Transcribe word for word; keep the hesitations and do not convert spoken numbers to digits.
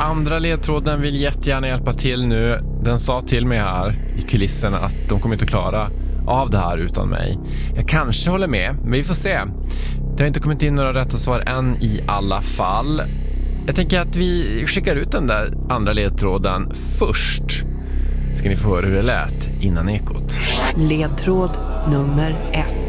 Andra ledtråden vill jättegärna hjälpa till nu. Den sa till mig här i kulisserna att de kommer inte klara av det här utan mig. Jag kanske håller med, men vi får se. Det har inte kommit in några rätta svar än i alla fall. Jag tänker att vi skickar ut den där andra ledtråden först. Ska ni få höra hur det lät innan ekot. Ledtråd nummer ett.